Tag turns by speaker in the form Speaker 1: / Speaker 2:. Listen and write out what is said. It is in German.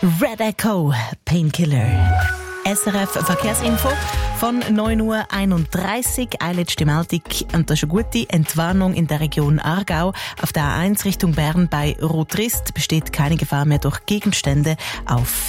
Speaker 1: Red Echo, Painkiller. SRF Verkehrsinfo von 9:31 Uhr. Eine letzte Meldung. Und das ist eine gute Entwarnung in der Region Aargau. Auf der A1 Richtung Bern bei Rotrist besteht keine Gefahr mehr durch Gegenstände auf